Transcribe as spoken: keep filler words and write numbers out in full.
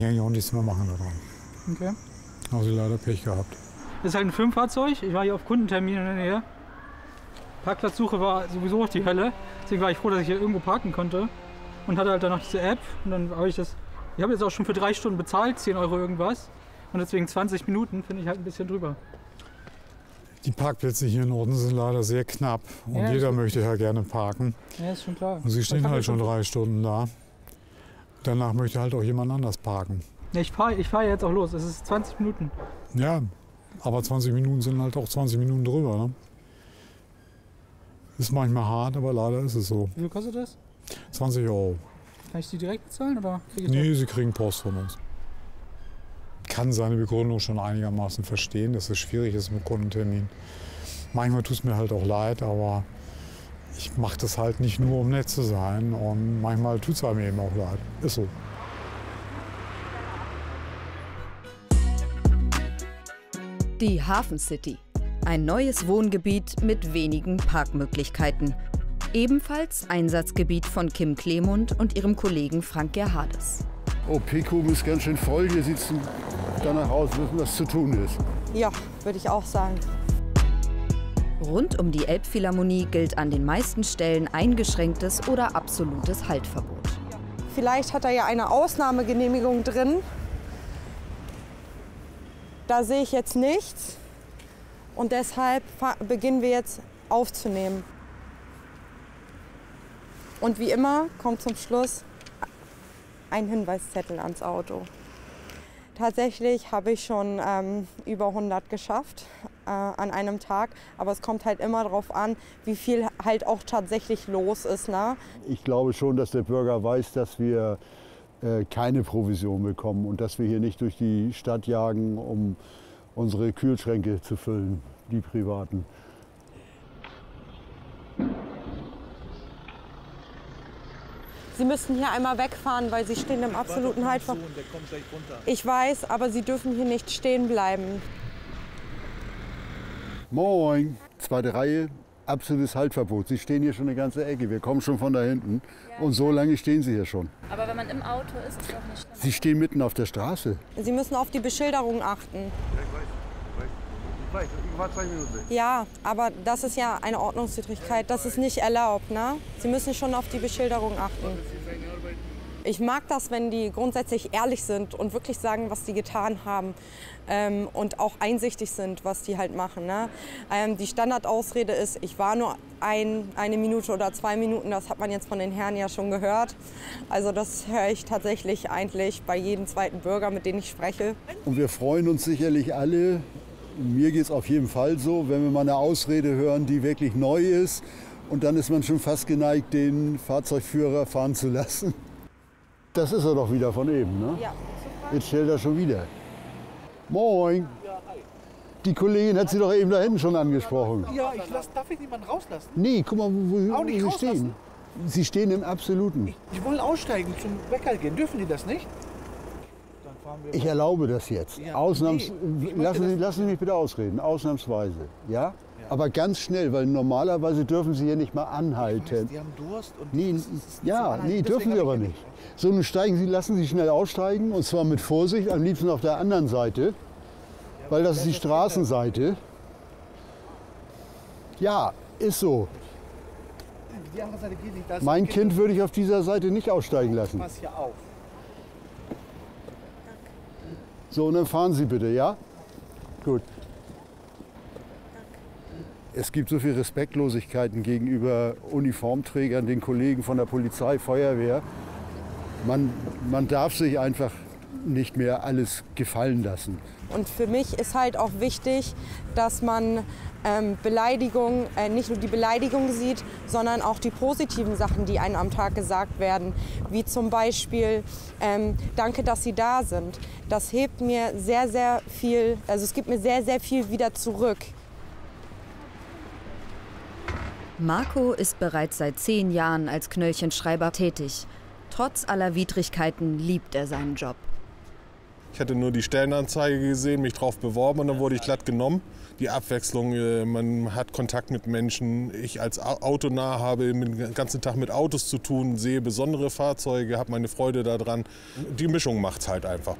Ja, ja, und nichts mehr machen da dran. Okay. Haben sie leider Pech gehabt. Das ist halt ein Firmenfahrzeug. Ich war hier auf Kundentermin in der Nähe. Parkplatzsuche war sowieso die Hölle. Deswegen war ich froh, dass ich hier irgendwo parken konnte. Und hatte halt dann noch diese App. Und dann habe ich das. Ich habe jetzt auch schon für drei Stunden bezahlt, zehn Euro irgendwas. Und deswegen zwanzig Minuten finde ich halt ein bisschen drüber. Die Parkplätze hier im Norden sind leider sehr knapp. Und Ja, jeder möchte ja gerne parken. Ja, ist schon klar. Und sie stehen halt schon drei Stunden da. Danach möchte halt auch jemand anders parken. Ja, ich fahre ich fahr jetzt auch los. Es ist zwanzig Minuten. Ja, aber zwanzig Minuten sind halt auch zwanzig Minuten drüber. Ne? Ist manchmal hart, aber leider ist es so. Wie viel kostet das? zwanzig Euro. Kann ich die direkt bezahlen oder kriege ich Nee, das? sie kriegen Post von uns. Kann seine Begründung schon einigermaßen verstehen, dass es schwierig ist mit Kundentermin. Manchmal tut es mir halt auch leid, aber ich mache das halt nicht nur, um nett zu sein. Und manchmal tut es einem eben auch leid. Ist so. Die Hafen City. Ein neues Wohngebiet mit wenigen Parkmöglichkeiten. Ebenfalls Einsatzgebiet von Kim Klemund und ihrem Kollegen Frank Gerhardes. Oh, Picum ist ganz schön voll. Hier sieht es danach aus, was zu tun ist. Ja, würde ich auch sagen. Rund um die Elbphilharmonie gilt an den meisten Stellen eingeschränktes oder absolutes Haltverbot. Vielleicht hat er ja eine Ausnahmegenehmigung drin. Da sehe ich jetzt nichts. Und deshalb beginnen wir jetzt aufzunehmen. Und wie immer kommt zum Schluss ein Hinweiszettel ans Auto. Tatsächlich habe ich schon ähm, über hundert geschafft äh, an einem Tag. Aber es kommt halt immer darauf an, wie viel halt auch tatsächlich los ist. Ne? Ich glaube schon, dass der Bürger weiß, dass wir äh, keine Provision bekommen und dass wir hier nicht durch die Stadt jagen, um unsere Kühlschränke zu füllen, die privaten. Sie müssen hier einmal wegfahren, weil Sie stehen im absoluten Haltverbot. Ich weiß, aber Sie dürfen hier nicht stehen bleiben. Moin, zweite Reihe, absolutes Haltverbot. Sie stehen hier schon eine ganze Ecke. Wir kommen schon von da hinten. Ja. Und so lange stehen Sie hier schon. Aber wenn man im Auto ist, ist es auch nicht. Sie stehen mitten auf der Straße. Sie müssen auf die Beschilderung achten. Ja, ich weiß. Ich weiß. Ich war zwei Minuten weg. Ja, aber das ist ja eine Ordnungswidrigkeit. Das ist nicht erlaubt. Ne? Sie müssen schon auf die Beschilderung achten. Ich mag das, wenn die grundsätzlich ehrlich sind und wirklich sagen, was die getan haben. Ähm, und auch einsichtig sind, was die halt machen. Ne? Ähm, die Standardausrede ist, ich war nur ein, eine Minute oder zwei Minuten. Das hat man jetzt von den Herren ja schon gehört. Also das höre ich tatsächlich eigentlich bei jedem zweiten Bürger, mit dem ich spreche. Und wir freuen uns sicherlich alle. Mir geht es auf jeden Fall so, wenn wir mal eine Ausrede hören, die wirklich neu ist. Und dann ist man schon fast geneigt, den Fahrzeugführer fahren zu lassen. Das ist er doch wieder von eben, ne? Ja. Jetzt stellt er schon wieder. Moin. Die Kollegin hat Sie doch eben da hinten schon angesprochen. Ja, ich lass, darf ich niemanden rauslassen? Nee, guck mal, wo, Auch wo nicht Sie rauslassen? stehen. Sie stehen im Absoluten. Ich, ich will aussteigen, zum Bäcker gehen. Dürfen die das nicht? Dann fahren wir Ich erlaube das jetzt. Ja, Ausnahms nee, ich möchte lassen, Sie, das- lassen Sie mich bitte ausreden, ausnahmsweise. Ja? Aber ganz schnell, weil normalerweise dürfen Sie hier nicht mal anhalten. Die haben Durst und Nee, das ist- das ist ja, zum nee, Anhalten. dürfen Deswegen Sie hab aber ich- nicht. So, nun steigen Sie, lassen Sie schnell aussteigen und zwar mit Vorsicht, am liebsten auf der anderen Seite, weil das ist die Straßenseite. Ja, ist so. Die andere Seite geht nicht. Da ist Mein ein Kind würde ich auf dieser Seite nicht aussteigen lassen. Pass hier auf. So, und dann fahren Sie bitte, ja? Gut. Es gibt so viel Respektlosigkeiten gegenüber Uniformträgern, den Kollegen von der Polizei, Feuerwehr. Man, man darf sich einfach nicht mehr alles gefallen lassen. Und für mich ist halt auch wichtig, dass man ähm, Beleidigung, äh, nicht nur die Beleidigung sieht, sondern auch die positiven Sachen, die einem am Tag gesagt werden. Wie zum Beispiel, ähm, danke, dass Sie da sind. Das hebt mir sehr, sehr viel, also es gibt mir sehr, sehr viel wieder zurück. Marco ist bereits seit zehn Jahren als Knöllchenschreiber tätig. Trotz aller Widrigkeiten liebt er seinen Job. Ich hatte nur die Stellenanzeige gesehen, mich drauf beworben und dann wurde ich glatt genommen. Die Abwechslung, man hat Kontakt mit Menschen. Ich als Autonah habe den ganzen Tag mit Autos zu tun, sehe besondere Fahrzeuge, habe meine Freude daran. Die Mischung macht es halt einfach.